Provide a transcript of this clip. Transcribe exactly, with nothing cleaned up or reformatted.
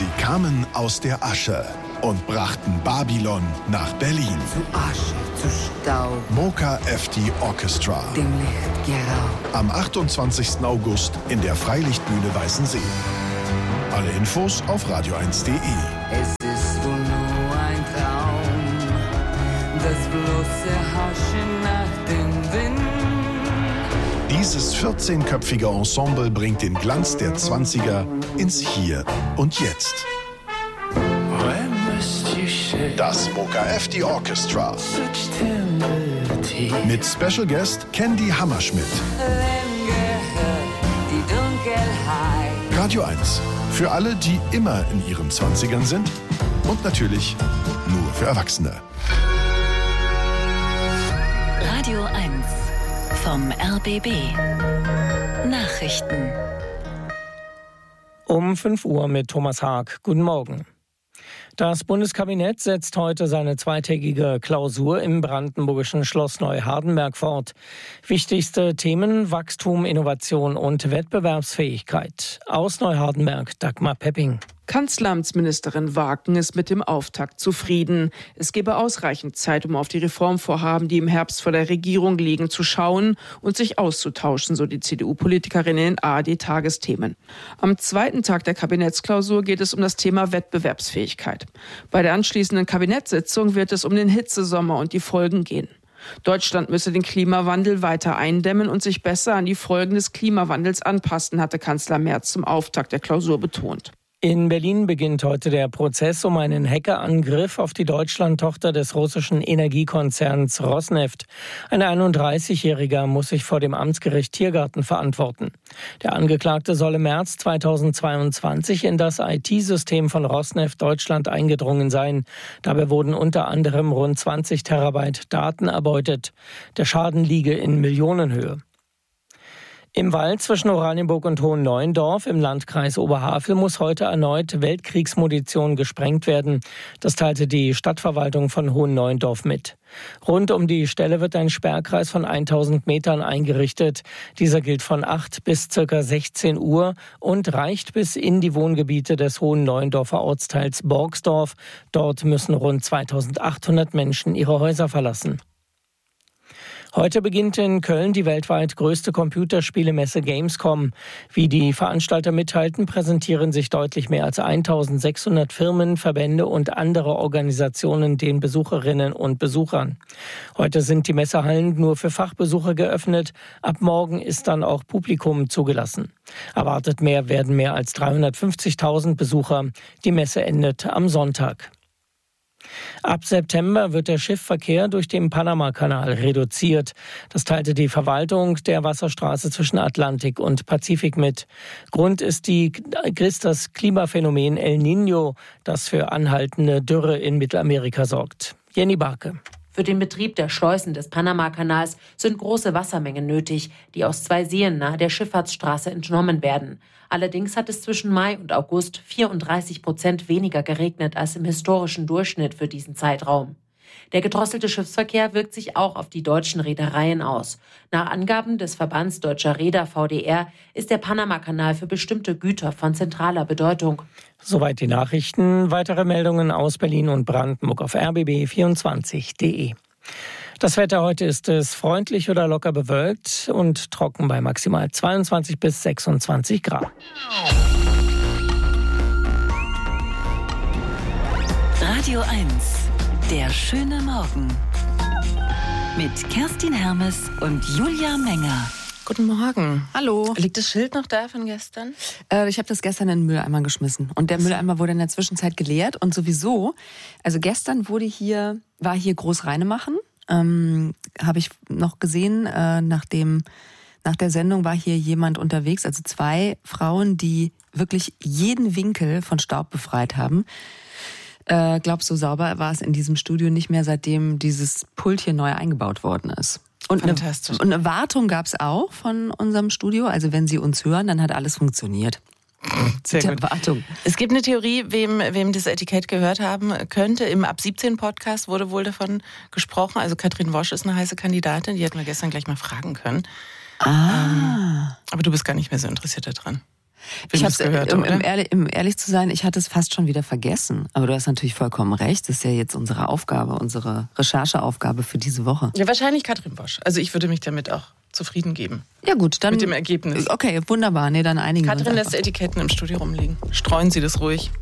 Sie kamen aus der Asche und brachten Babylon nach Berlin. Zu Asche, zu Staub. Mocha F D Orchestra. Dem Licht geraubt. Am achtundzwanzigsten August in der Freilichtbühne Weißensee. Alle Infos auf radio eins punkt de. Es ist wohl nur ein Traum, das bloße Haschen nach dem Wind. Dieses vierzehnköpfige Ensemble bringt den Glanz der Zwanziger ins Hier und Jetzt. Das Mocha F D Orchestra. Mit Special Guest Candy Hammerschmidt. Radio eins. Für alle, die immer in ihren Zwanzigern sind. Und natürlich nur für Erwachsene. Radio eins vom R B B. Nachrichten. Um fünf Uhr mit Thomas Haag. Guten Morgen. Das Bundeskabinett setzt heute seine zweitägige Klausur im brandenburgischen Schloss Neuhardenberg fort. Wichtigste Themen: Wachstum, Innovation und Wettbewerbsfähigkeit. Aus Neuhardenberg, Dagmar Pepping. Kanzleramtsministerin Wagen ist mit dem Auftakt zufrieden. Es gebe ausreichend Zeit, um auf die Reformvorhaben, die im Herbst vor der Regierung liegen, zu schauen und sich auszutauschen, so die C D U-Politikerin in den A R D-Tagesthemen. Am zweiten Tag der Kabinettsklausur geht es um das Thema Wettbewerbsfähigkeit. Bei der anschließenden Kabinettssitzung wird es um den Hitzesommer und die Folgen gehen. Deutschland müsse den Klimawandel weiter eindämmen und sich besser an die Folgen des Klimawandels anpassen, hatte Kanzler Merz zum Auftakt der Klausur betont. In Berlin beginnt heute der Prozess um einen Hackerangriff auf die Deutschland-Tochter des russischen Energiekonzerns Rosneft. Ein einunddreißigjähriger muss sich vor dem Amtsgericht Tiergarten verantworten. Der Angeklagte soll im März zweitausendzweiundzwanzig in das I T-System von Rosneft Deutschland eingedrungen sein. Dabei wurden unter anderem rund zwanzig Terabyte Daten erbeutet. Der Schaden liege in Millionenhöhe. Im Wald zwischen Oranienburg und Hohenneuendorf im Landkreis Oberhavel muss heute erneut Weltkriegsmunition gesprengt werden. Das teilte die Stadtverwaltung von Hohenneuendorf mit. Rund um die Stelle wird ein Sperrkreis von tausend Metern eingerichtet. Dieser gilt von acht bis ca. sechzehn Uhr und reicht bis in die Wohngebiete des Hohenneuendorfer Ortsteils Borgsdorf. Dort müssen rund zweitausendachthundert Menschen ihre Häuser verlassen. Heute beginnt in Köln die weltweit größte Computerspielemesse Gamescom. Wie die Veranstalter mitteilten, präsentieren sich deutlich mehr als eintausendsechshundert Firmen, Verbände und andere Organisationen den Besucherinnen und Besuchern. Heute sind die Messehallen nur für Fachbesucher geöffnet. Ab morgen ist dann auch Publikum zugelassen. Erwartet mehr werden mehr als dreihundertfünfzigtausend Besucher. Die Messe endet am Sonntag. Ab September wird der Schiffsverkehr durch den Panamakanal reduziert. Das teilte die Verwaltung der Wasserstraße zwischen Atlantik und Pazifik mit. Grund ist, die, ist das Klimaphänomen El Niño, das für anhaltende Dürre in Mittelamerika sorgt. Jenny Barke. Für den Betrieb der Schleusen des Panamakanals sind große Wassermengen nötig, die aus zwei Seen nahe der Schifffahrtsstraße entnommen werden. Allerdings hat es zwischen Mai und August vierunddreißig Prozent weniger geregnet als im historischen Durchschnitt für diesen Zeitraum. Der gedrosselte Schiffsverkehr wirkt sich auch auf die deutschen Reedereien aus. Nach Angaben des Verbands Deutscher Reeder V D R ist der Panamakanal für bestimmte Güter von zentraler Bedeutung. Soweit die Nachrichten. Weitere Meldungen aus Berlin und Brandenburg auf r b b vierundzwanzig punkt de. Das Wetter heute ist es freundlich oder locker bewölkt und trocken bei maximal zweiundzwanzig bis sechsundzwanzig Grad. Radio eins, der schöne Morgen. Mit Kerstin Hermes und Julia Menger. Guten Morgen. Hallo. Liegt das Schild noch da von gestern? Äh, ich habe das gestern in den Mülleimer geschmissen. Und der Mülleimer wurde in der Zwischenzeit geleert. Und sowieso, also gestern wurde hier, war hier groß Reinemachen. Ähm, habe ich noch gesehen, äh, nach dem, nach der Sendung war hier jemand unterwegs, also zwei Frauen, die wirklich jeden Winkel von Staub befreit haben. Äh, glaub, so sauber war es in diesem Studio nicht mehr, seitdem dieses Pult hier neu eingebaut worden ist. Und eine, und eine Wartung gab es auch von unserem Studio. Also wenn Sie uns hören, dann hat alles funktioniert. Sehr gut. Wartung. Es gibt eine Theorie, wem, wem das Etikett gehört haben könnte. Im Ab siebzehn Podcast wurde wohl davon gesprochen. Also Katrin Wosch ist eine heiße Kandidatin. Die hätten wir gestern gleich mal fragen können. Ah. Ähm, aber du bist gar nicht mehr so interessiert daran. Ich hab's gehört, um, oder? Um ehrlich, um ehrlich zu sein, ich hatte es fast schon wieder vergessen. Aber du hast natürlich vollkommen recht. Das ist ja jetzt unsere Aufgabe, unsere Rechercheaufgabe für diese Woche. Ja, wahrscheinlich Katrin Wosch. Also ich würde mich damit auch zufrieden geben. Ja gut, dann... Mit dem Ergebnis. Okay, wunderbar. Nee, dann einigen Katrin wir uns lässt Etiketten im Studio rumliegen. Streuen Sie das ruhig.